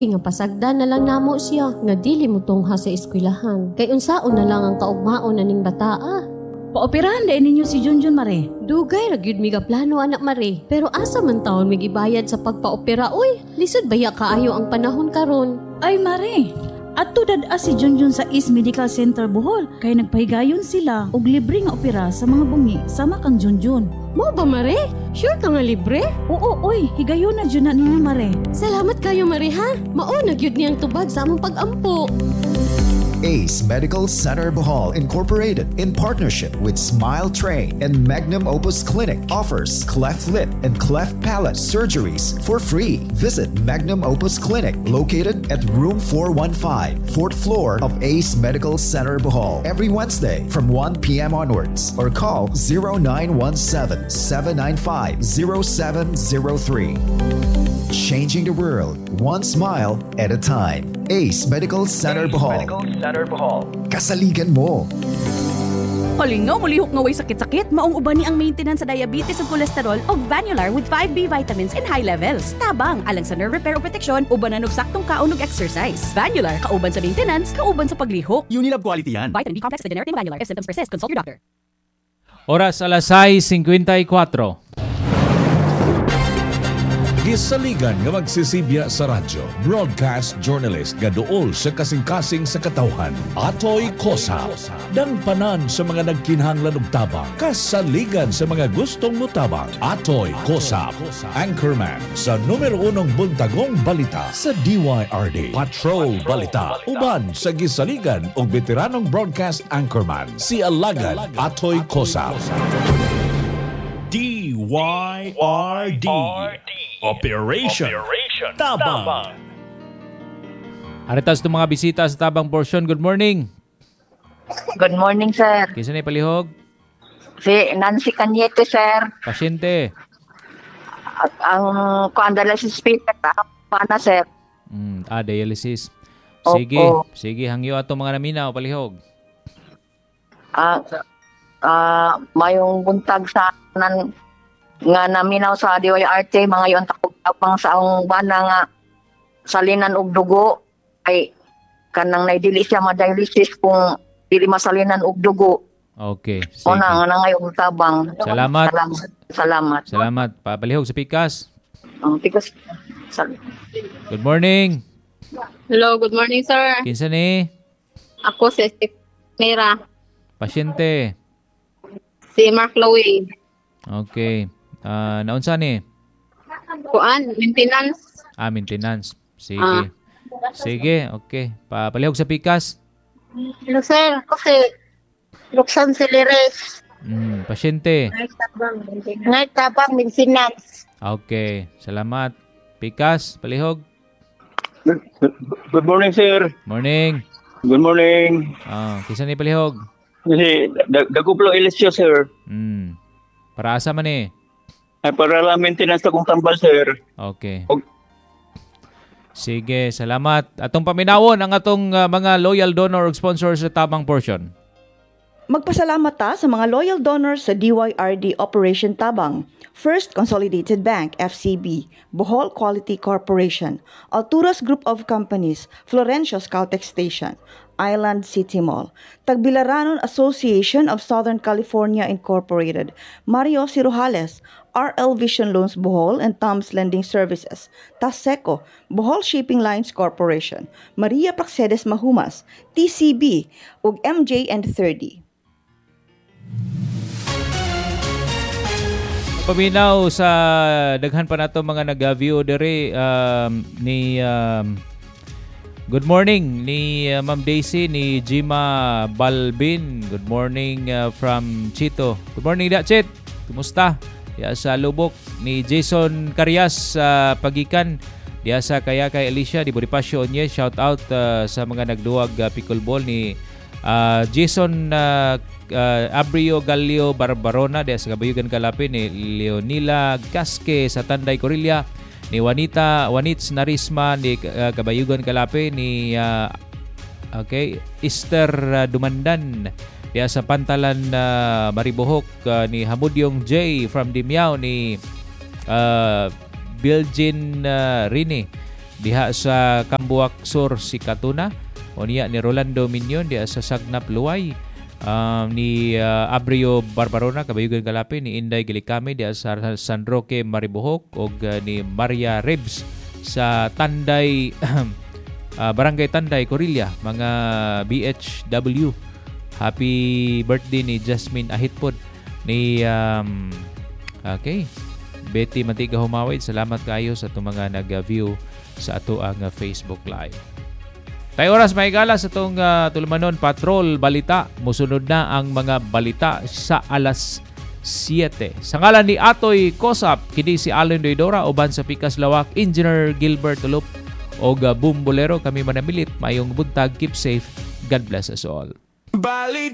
Nga pasagdan na lang namo siya nga dili mo tungha sa eskwelahan. Kay unsaon na lang ang kaugmaon na ning bataa. Paoperahan din ninyo si Junjun, Mare. Dugay ra gyud mi plano anak Mare. Pero asa man taon mi gibayad sa pagpaopera uy? Lisod baya kaayo ang panahon karon. Ay, Mare. Adto dad si Junjun sa East Medical Center Bohol kay nagpahigayon sila og libre nga opera sa mga bungi sama kang Junjun. Mo ba Mare? Sure ka nga libre? Oo, oy, higayon na dyan na ninyo, Mare. Salamat kayo Mare ha. Mao na gyud niyang tubag sa among pag-ampo. Ace Medical Center Bohol Incorporated, in partnership with Smile Train and Magnum Opus Clinic, offers cleft lip and cleft palate surgeries for free. Visit Magnum Opus Clinic, located at room 415, 4th floor of Ace Medical Center Bohol, every Wednesday from 1 p.m. onwards, or call 0917-795-0703. Changing the world, one smile at a time. Ace Medical Center Bohol. Kasaligan mo. Holingaw, mulihok nga way sakit-sakit, maong uban ni ang maintenance sa diabetes ug cholesterol og Vanular with 5B vitamins in high levels. Tabang, alang sa nerve repair o protection, ubanan og saktong kaon ug exercise. Vanular, kauban sa maintenance, kauban sa paglihok. Unilab quality yan. Vitamin B complex na generic ng Vanular. If symptoms persist, consult your doctor. Oras alas 6:54. Gisaligan nga magsisibya sa radyo, broadcast journalist nga duol sa kasing-kasing sa katawhan, Atoy Cosa. Dangpanan sa mga nagkinahanglan og tabang, kasaligan sa mga gustong mutabang, Atoy Cosa. Anchorman sa numero 1 buntagong balita sa DYRD, Patrol Balita. Uban sa gisaligan og veteranong broadcast anchorman, si Alagad Atoy Cosa. DYRD. Operation Tabang. Aritas ng mga bisita sa Tabang Portion. Good morning. Good morning, sir. Kisa na palihog? Si Nancy Cañete, sir. Pasyente. At ang dialysis patient, pana, sir. Dialysis. Sige, Opo. sige, hangyo ato mga naminaw palihog. Mayong buntag sa nga naminaw sa DYRT, mga yon takog-tapang sa akong bana nga salinan og dugo ay kanang naidili siya ma-dialysis kung dili masalinan og dugo. Okay, sige. Una nga ngayong tabang. Salamat. Salamat. Salamat. Papalihog sa Pikas. Pikas. Good morning. Hello, good morning, sir. Kinsa ni? Ako si Mira. Pasyente. Si Mark Lowy. Okay. Naunsa ni? Kuan, maintenance. Maintenance. Sige. Sige, okay. Papalihog sa Pikas. Hello, sir. Ako si Roxanne Celeres. Pasyente. Night tabang, maintenance. Okay. Salamat. Pikas, palihog. Good morning, sir. Morning. Good morning. Kisa ni palihog? Si Daguplo Elisio, sir. Para asa man eh? Ay, para lang maintenance akong tambal, sir. Okay. Sige, salamat. Atong paminawon ang atong mga loyal donor ug sponsor sa Tabang Portion. Magpasalamat ta sa mga loyal donors sa DYRD Operation Tabang, First Consolidated Bank, FCB, Bohol Quality Corporation, Alturas Group of Companies, Florencio Caltex Station, Island City Mall, Tagbilaranon Association of Southern California Incorporated, Mario Cirojales, RL Vision Loans Bohol and Tom's Lending Services, Taseco, Bohol Shipping Lines Corporation, Maria Praxedes Mahumas, TCB, ug MJ&30. Paminaw sa daghan pa nato mga nag-view dere ni good morning ni Ma'am Daisy ni Jima Balbin. Good morning from Chito. Good morning da Chit. Kumusta? Diya sa Lubok ni Jason Carias sa Pagikan. Diya sa kay Alicia di Bonifacio Onye. Shout out sa mga nagduwag pickleball ni Jason Abrio Gallio Barbarona diya sa Kabayugan Kalapi ni Leonila Gasque sa Tanday Corilla ni Wanits Narisma ni Kabayugan Kalapi ni Esther Dumandan diya sa Pantalan Maribohok ni Hamudyong J from Dimyao ni Biljin Rini Diha sa Cambuac Sur si Katuna. O niya ni Rolando Minion diha sa Sagnap Luway. Ni Abrio Barbarona Kabayugan Galapi, ni Inday Gilikame diha sa San Roque Maribohok, og ni Maria Rebs sa Tanday Barangay Tanday Corilla, mga BHW. Happy birthday ni Jasmine Ahitpod, ni okay, Betty Mantiga Humawid. Salamat kayo sa itong mga nag-view sa ato ang Facebook Live. Tayo oras may gala sa itong Tulumanon Patrol Balita. Musunod na ang mga balita sa alas 7. Sa ngalan ni Atoy Kosap, kini si Allen Doidora, uban sa Pikas Lawak, Engineer Gilbert Tulup, o Boom Bolero, kami manamilit. Mayong buntag, keep safe. God bless us all.